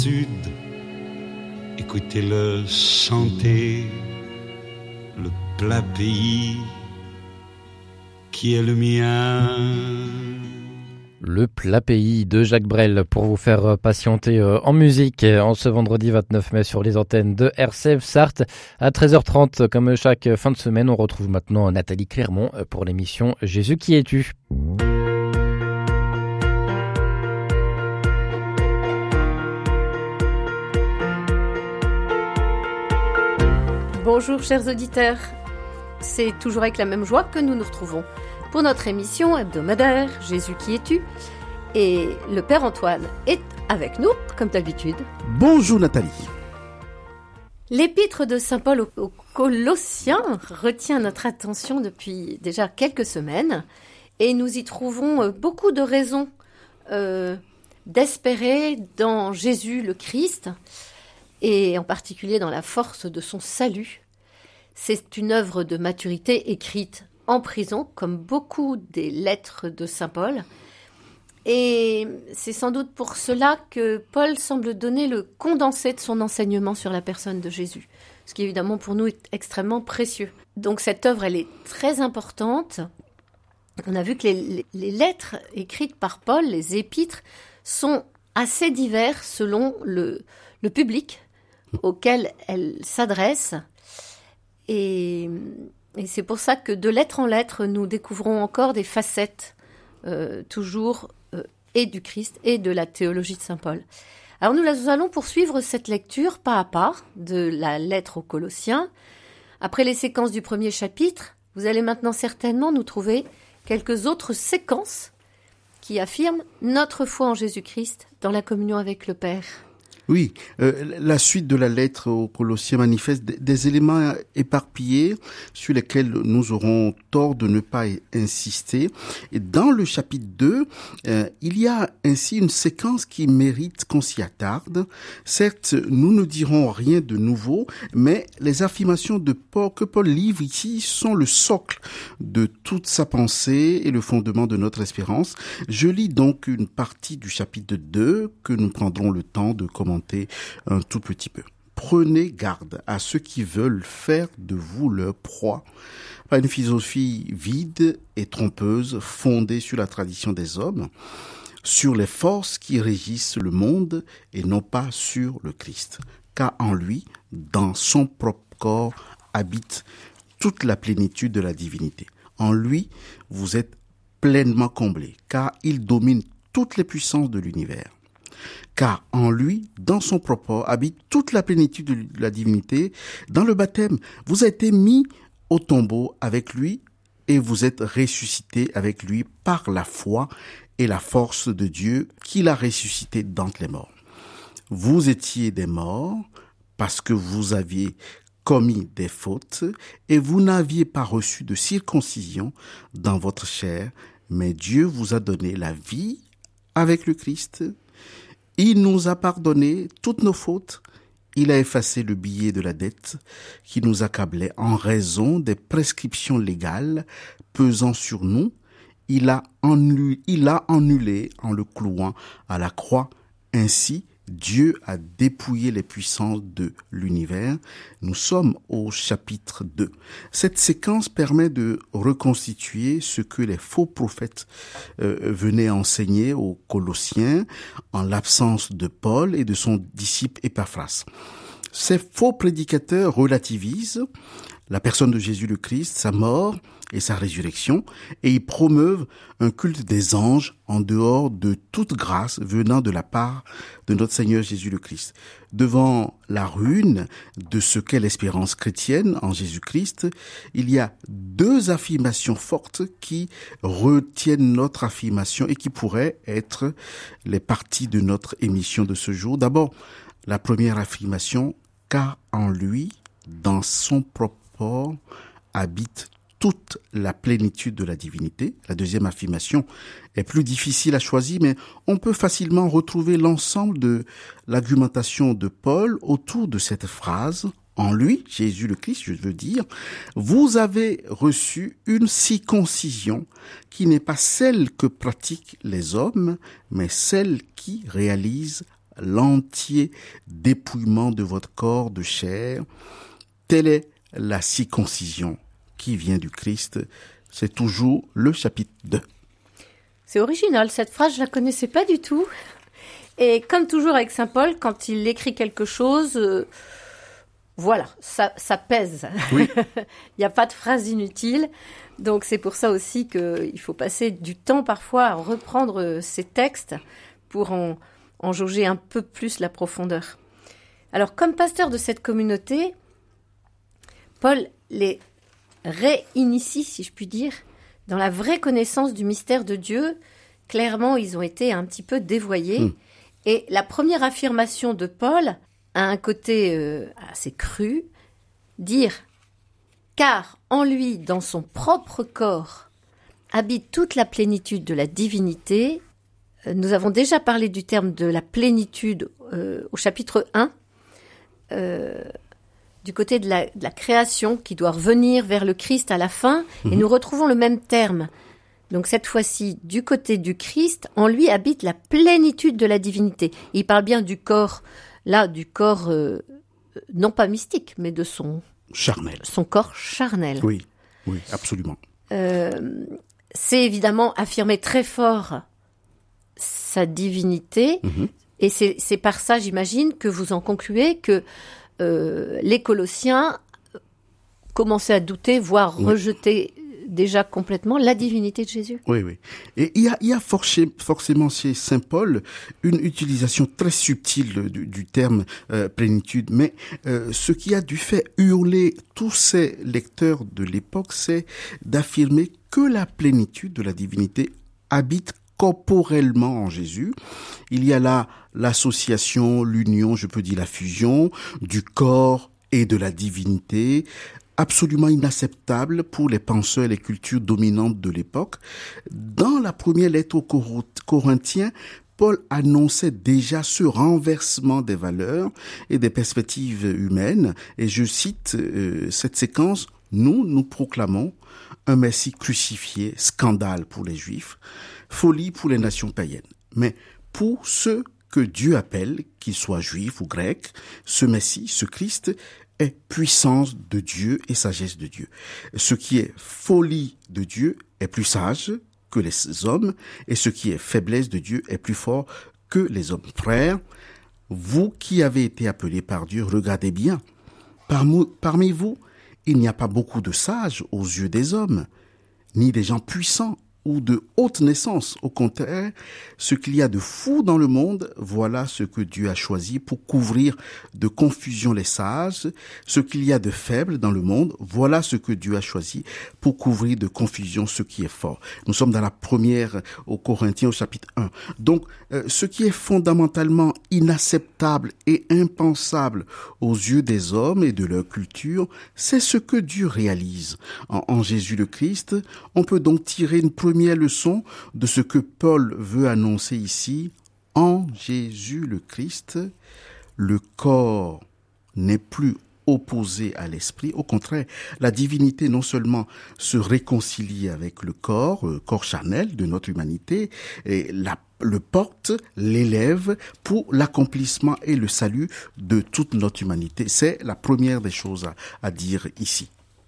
Sud, écoutez-le chanter, le plat pays qui est le mien. Le plat pays de Jacques Brel pour vous faire patienter en musique en ce vendredi 29 mai sur les antennes de RCF Sarthe à 13h30. Comme chaque fin de semaine, on retrouve maintenant Nathalie Clermont pour l'émission Jésus qui es-tu ? Bonjour chers auditeurs, c'est toujours avec la même joie que nous nous retrouvons pour notre émission hebdomadaire Jésus qui es-tu ? Et le Père Antoine est avec nous, comme d'habitude. Bonjour Nathalie. L'épître de Saint Paul aux Colossiens retient notre attention depuis déjà quelques semaines et nous y trouvons beaucoup de raisons d'espérer dans Jésus le Christ et en particulier dans la force de son salut. C'est une œuvre de maturité écrite en prison, comme beaucoup des lettres de Saint Paul. Et c'est sans doute pour cela que Paul semble donner le condensé de son enseignement sur la personne de Jésus, ce qui évidemment pour nous est extrêmement précieux. Donc cette œuvre, elle est très importante. On a vu que les lettres écrites par Paul, les épîtres, sont assez divers selon le public auquel elles s'adressent. Et c'est pour ça que de lettre en lettre, nous découvrons encore des facettes, toujours, et du Christ et de la théologie de Saint Paul. Alors nous allons poursuivre cette lecture pas à pas de la lettre aux Colossiens. Après les séquences du premier chapitre, vous allez maintenant certainement nous trouver quelques autres séquences qui affirment notre foi en Jésus-Christ dans la communion avec le Père. Oui, la suite de la lettre aux Colossiens manifeste des éléments éparpillés sur lesquels nous aurons tort de ne pas insister. Et dans le chapitre 2, il y a ainsi une séquence qui mérite qu'on s'y attarde. Certes, nous ne dirons rien de nouveau, mais les affirmations que Paul livre ici sont le socle de toute sa pensée et le fondement de notre espérance. Je lis donc une partie du chapitre 2 que nous prendrons le temps de commenter un tout petit peu. Prenez garde à ceux qui veulent faire de vous leur proie par une philosophie vide et trompeuse fondée sur la tradition des hommes, sur les forces qui régissent le monde et non pas sur le Christ. Car en lui, dans son propre corps, habite toute la plénitude de la divinité. En lui, vous êtes pleinement comblés, car il domine toutes les puissances de l'univers. Car en lui, dans son propre, habite toute la plénitude de la divinité. Dans le baptême, vous avez été mis au tombeau avec lui et vous êtes ressuscité avec lui par la foi et la force de Dieu qui l'a ressuscité d'entre les morts. Vous étiez des morts parce que vous aviez commis des fautes et vous n'aviez pas reçu de circoncision dans votre chair, mais Dieu vous a donné la vie avec le Christ. Il nous a pardonné toutes nos fautes. Il a effacé le billet de la dette qui nous accablait en raison des prescriptions légales pesant sur nous. Il a annulé en le clouant à la croix. Ainsi, Dieu a dépouillé les puissances de l'univers. Nous sommes au chapitre 2. Cette séquence permet de reconstituer ce que les faux prophètes venaient enseigner aux Colossiens en l'absence de Paul et de son disciple Épaphras. Ces faux prédicateurs relativisent la personne de Jésus le Christ, sa mort et sa résurrection, et ils promeuvent un culte des anges en dehors de toute grâce venant de la part de notre Seigneur Jésus le Christ. Devant la ruine de ce qu'est l'espérance chrétienne en Jésus-Christ, il y a deux affirmations fortes qui retiennent notre affirmation et qui pourraient être les parties de notre émission de ce jour. D'abord, la première affirmation, car en lui, dans son propre corps, habite toute la plénitude de la divinité. La deuxième affirmation est plus difficile à choisir, mais on peut facilement retrouver l'ensemble de l'argumentation de Paul autour de cette phrase. En lui, Jésus le Christ, je veux dire, vous avez reçu une circoncision qui n'est pas celle que pratiquent les hommes, mais celle qui réalise l'entier dépouillement de votre corps de chair. Telle est la circoncision qui vient du Christ. C'est toujours le chapitre 2. C'est original, cette phrase, je la connaissais pas du tout. Et comme toujours avec Saint Paul, quand il écrit quelque chose, voilà, ça pèse. Oui. Il n'y a pas de phrase inutile. Donc c'est pour ça aussi qu'il faut passer du temps parfois à reprendre ces textes pour en jauger un peu plus la profondeur. Alors comme pasteur de cette communauté, Paul les réinitie, si je puis dire, dans la vraie connaissance du mystère de Dieu. Clairement, ils ont été un petit peu dévoyés. Et la première affirmation de Paul a un côté assez cru, dire « Car en lui, dans son propre corps, habite toute la plénitude de la divinité ». Nous avons déjà parlé du terme de la plénitude au chapitre 1, du côté de la création qui doit revenir vers le Christ à la fin, et nous retrouvons le même terme. Donc cette fois-ci, du côté du Christ, en lui habite la plénitude de la divinité. Il parle bien du corps, là, du corps, non pas mystique, mais de son corps charnel. Oui, absolument. C'est évidemment affirmer très fort sa divinité, et c'est par ça, j'imagine, que vous en concluez que les Colossiens commençaient à douter, voire rejeter déjà complètement la divinité de Jésus. Oui. Et il y a forcément chez Saint Paul une utilisation très subtile du terme plénitude. Mais ce qui a dû faire hurler tous ces lecteurs de l'époque, c'est d'affirmer que la plénitude de la divinité habite corporellement en Jésus. Il y a là l'association, l'union, je peux dire la fusion du corps et de la divinité, absolument inacceptable pour les penseurs et les cultures dominantes de l'époque. Dans la première lettre aux Corinthiens, Paul annonçait déjà ce renversement des valeurs et des perspectives humaines. Et je cite cette séquence, « Nous proclamons un Messie crucifié, scandale pour les Juifs, folie pour les nations païennes. Mais pour ceux que Dieu appelle, qu'ils soient juifs ou grecs, ce Messie, ce Christ, est puissance de Dieu et sagesse de Dieu. Ce qui est folie de Dieu est plus sage que les hommes, et ce qui est faiblesse de Dieu est plus fort que les hommes. Frères, vous qui avez été appelés par Dieu, regardez bien. Parmi vous, il n'y a pas beaucoup de sages aux yeux des hommes, ni des gens puissants ou de haute naissance. Au contraire, ce qu'il y a de fou dans le monde, voilà ce que Dieu a choisi pour couvrir de confusion les sages. Ce qu'il y a de faible dans le monde, voilà ce que Dieu a choisi pour couvrir de confusion ce qui est fort. Nous sommes dans la première aux Corinthiens au chapitre 1. Donc, ce qui est fondamentalement inacceptable et impensable aux yeux des hommes et de leur culture, c'est ce que Dieu réalise. En Jésus le Christ, on peut donc tirer une première leçon de ce que Paul veut annoncer ici. En Jésus le Christ, le corps n'est plus opposé à l'esprit. Au contraire, la divinité non seulement se réconcilie avec le corps charnel de notre humanité, et le porte, l'élève pour l'accomplissement et le salut de toute notre humanité. C'est la première des choses à dire ici.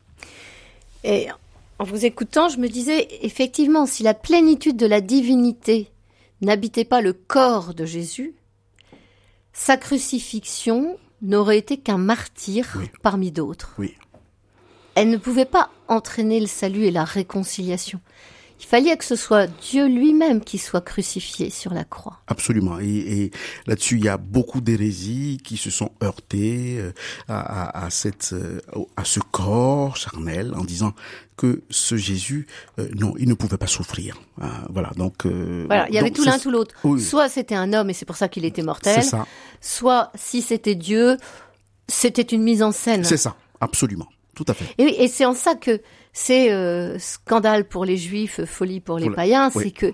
Et en vous écoutant, je me disais, effectivement, si la plénitude de la divinité n'habitait pas le corps de Jésus, sa crucifixion n'aurait été qu'un martyr parmi d'autres. Oui. Elle ne pouvait pas entraîner le salut et la réconciliation. Il fallait que ce soit Dieu lui-même qui soit crucifié sur la croix. Absolument. Et là-dessus, il y a beaucoup d'hérésies qui se sont heurtées à ce corps charnel en disant que ce Jésus, non, il ne pouvait pas souffrir. Voilà. Donc, voilà. Il y avait tout l'un, tout l'autre. Oui. Soit c'était un homme et c'est pour ça qu'il était mortel. C'est ça. Soit, si c'était Dieu, c'était une mise en scène. C'est ça. Absolument. Tout à fait. Et c'est en ça que c'est scandale pour les Juifs, folie pour les païens, c'est que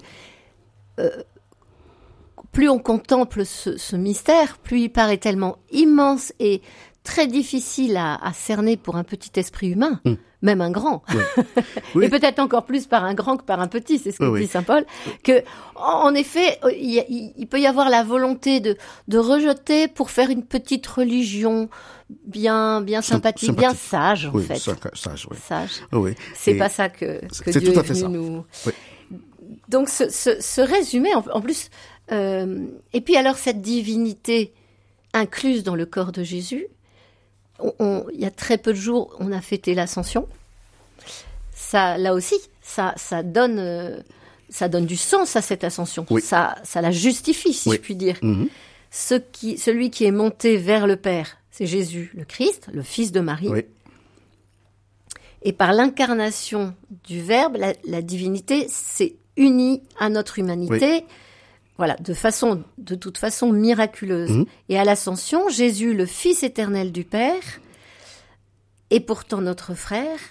plus on contemple ce mystère, plus il paraît tellement immense et très difficile à cerner pour un petit esprit humain, même un grand. Oui. Oui. Et peut-être encore plus par un grand que par un petit, c'est ce que dit saint Paul, que, en effet, il peut y avoir la volonté de rejeter pour faire une petite religion bien sympathique, bien sage, en fait. Sage, oui. Sage. Oui. C'est pas ça que Dieu est venu nous... Oui. Donc, ce résumé, en plus, et puis alors cette divinité incluse dans le corps de Jésus, il y a très peu de jours, on a fêté l'Ascension. Ça, là aussi, ça donne du sens à cette Ascension. Oui. Ça la justifie, si je puis dire. Celui qui est monté vers le Père, c'est Jésus, le Christ, le Fils de Marie. Oui. Et par l'incarnation du Verbe, la divinité s'est unie à notre humanité. Oui. Voilà, de toute façon miraculeuse. Et à l'Ascension, Jésus, le Fils éternel du Père, et pourtant notre frère,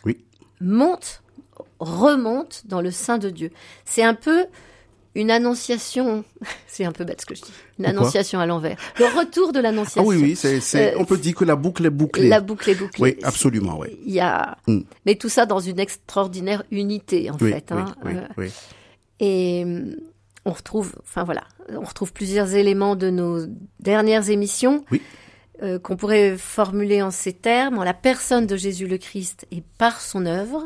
remonte dans le sein de Dieu. C'est un peu une annonciation, c'est un peu bête ce que je dis, une annonciation à l'envers. Le retour de l'annonciation. Ah oui, on peut dire que la boucle est bouclée. La boucle est bouclée. Oui, absolument, oui. Il y a, mais tout ça dans une extraordinaire unité, en fait. Oui. Et on retrouve plusieurs éléments de nos dernières émissions qu'on pourrait formuler en ces termes. En la personne de Jésus le Christ et par son œuvre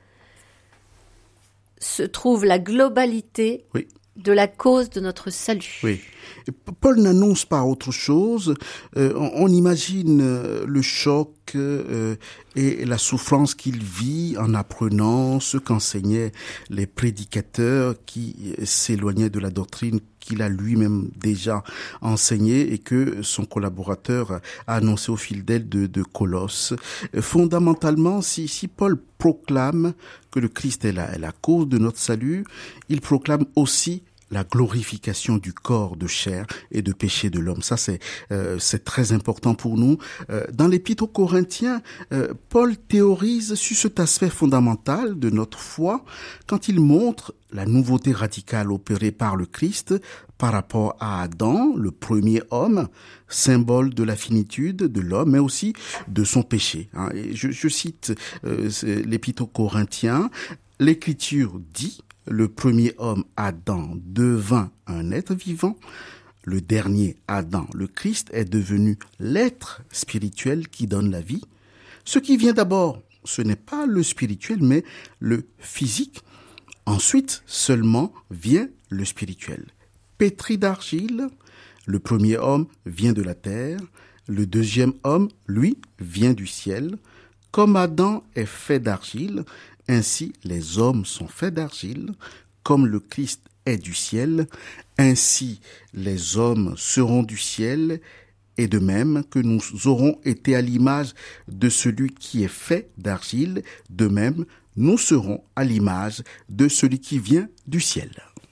se trouve la globalité de la cause de notre salut. Oui. Paul n'annonce pas autre chose. On imagine le choc et la souffrance qu'il vit en apprenant ce qu'enseignaient les prédicateurs qui s'éloignaient de la doctrine qu'il a lui-même déjà enseigné et que son collaborateur a annoncé aux fidèles de Colosse. Fondamentalement, si Paul proclame que le Christ est la cause de notre salut, il proclame aussi la glorification du corps de chair et de péché de l'homme. Ça, c'est très important pour nous. Dans l'Épître aux Corinthiens, Paul théorise sur cet aspect fondamental de notre foi quand il montre la nouveauté radicale opérée par le Christ par rapport à Adam, le premier homme, symbole de la finitude de l'homme, mais aussi de son péché. Et je cite l'Épître aux Corinthiens, l'Écriture dit: le premier homme, Adam, devint un être vivant. Le dernier, Adam, le Christ, est devenu l'être spirituel qui donne la vie. Ce qui vient d'abord, ce n'est pas le spirituel, mais le physique. Ensuite, seulement, vient le spirituel. Pétri d'argile, le premier homme vient de la terre. Le deuxième homme, lui, vient du ciel. Comme Adam est fait d'argile, ainsi les hommes sont faits d'argile. Comme le Christ est du ciel, ainsi les hommes seront du ciel. Et de même que nous aurons été à l'image de celui qui est fait d'argile, de même nous serons à l'image de celui qui vient du ciel.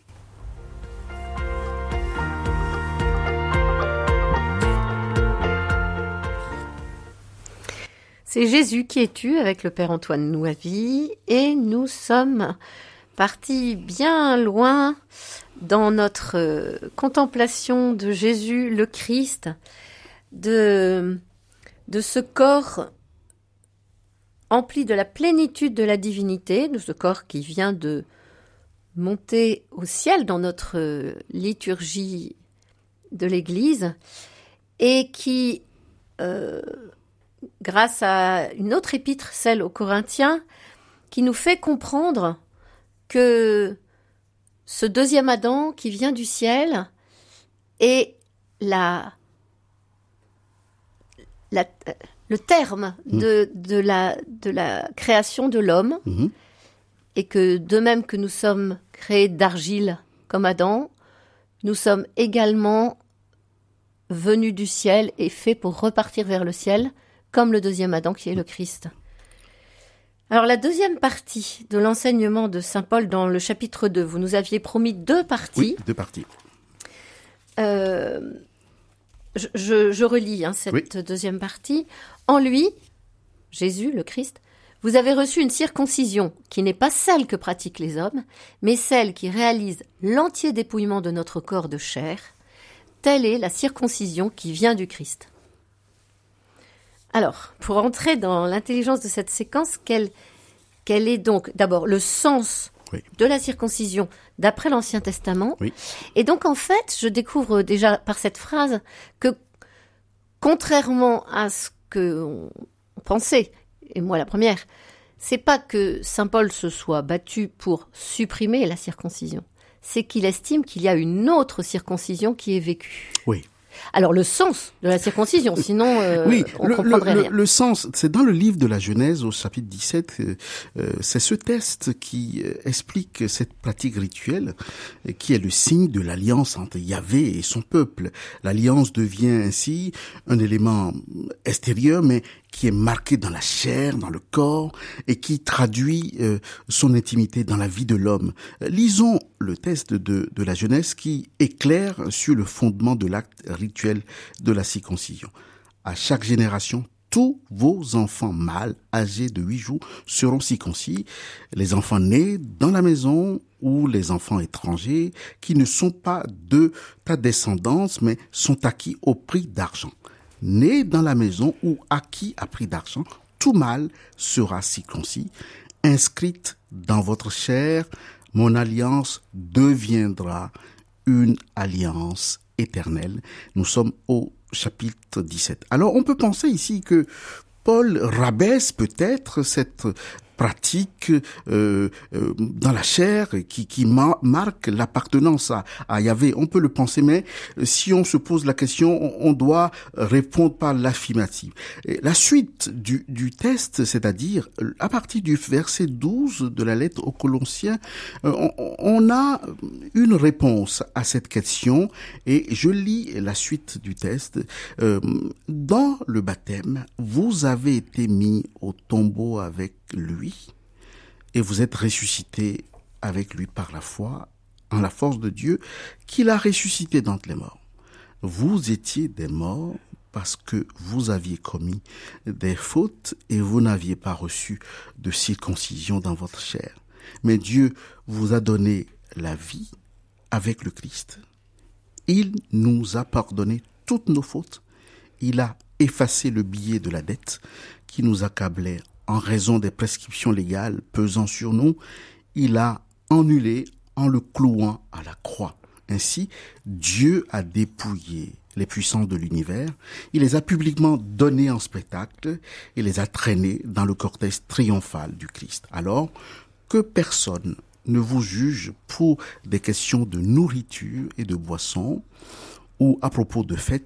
C'est Jésus qui est tu avec le Père Antoine Nouavy et nous sommes partis bien loin dans notre contemplation de Jésus le Christ, de ce corps empli de la plénitude de la divinité, de ce corps qui vient de monter au ciel dans notre liturgie de l'Église et qui... grâce à une autre épître, celle aux Corinthiens, qui nous fait comprendre que ce deuxième Adam qui vient du ciel est le terme de la création de l'homme, et que de même que nous sommes créés d'argile comme Adam, nous sommes également venus du ciel et faits pour repartir vers le ciel, comme le deuxième Adam qui est le Christ. Alors la deuxième partie de l'enseignement de saint Paul dans le chapitre 2, vous nous aviez promis 2 parties. Oui, 2 parties. Je relis cette deuxième partie. En lui, Jésus, le Christ, vous avez reçu une circoncision qui n'est pas celle que pratiquent les hommes, mais celle qui réalise l'entier dépouillement de notre corps de chair. Telle est la circoncision qui vient du Christ. Alors, pour entrer dans l'intelligence de cette séquence, quel est donc d'abord le sens de la circoncision d'après l'Ancien Testament. Oui. Et donc, en fait, je découvre déjà par cette phrase que, contrairement à ce qu'on pensait, et moi la première, c'est pas que saint Paul se soit battu pour supprimer la circoncision, c'est qu'il estime qu'il y a une autre circoncision qui est vécue. Oui. Alors, le sens de la circoncision, sinon on ne comprendrait rien. Le sens, c'est dans le livre de la Genèse, au chapitre 17, c'est ce texte qui explique cette pratique rituelle, qui est le signe de l'alliance entre Yahvé et son peuple. L'alliance devient ainsi un élément extérieur, mais qui est marqué dans la chair, dans le corps, et qui traduit son intimité dans la vie de l'homme. Lisons le texte de la Genèse qui éclaire sur le fondement de l'acte rituel de la circoncision. À chaque génération, tous vos enfants mâles âgés de 8 jours seront circoncis, les enfants nés dans la maison ou les enfants étrangers qui ne sont pas de ta descendance mais sont acquis au prix d'argent. Nés dans la maison ou acquis à prix d'argent, tout mâle sera circoncis. Inscrite dans votre chair, mon alliance deviendra une alliance éternelle. Nous sommes au chapitre 17. Alors, on peut penser ici que Paul rabaisse peut-être cette pratique dans la chair qui marque l'appartenance à Yahvé. On peut le penser, mais si on se pose la question, on doit répondre par l'affirmative. La suite du test, c'est-à-dire à partir du verset 12 de la lettre aux Colossiens, on a une réponse à cette question et je lis la suite du test. Dans le baptême, vous avez été mis au tombeau avec lui et vous êtes ressuscité avec lui par la foi en la force de Dieu qui l'a ressuscité d'entre les morts. Vous étiez des morts parce que vous aviez commis des fautes et vous n'aviez pas reçu de circoncision dans votre chair. Mais Dieu vous a donné la vie avec le Christ. Il nous a pardonné toutes nos fautes. Il a effacé le billet de la dette qui nous accablait en raison des prescriptions légales pesant sur nous. Il a annulé en le clouant à la croix. Ainsi, Dieu a dépouillé les puissances de l'univers. Il les a publiquement données en spectacle et les a traînées dans le cortège triomphal du Christ. Alors que personne ne vous juge pour des questions de nourriture et de boisson ou à propos de fêtes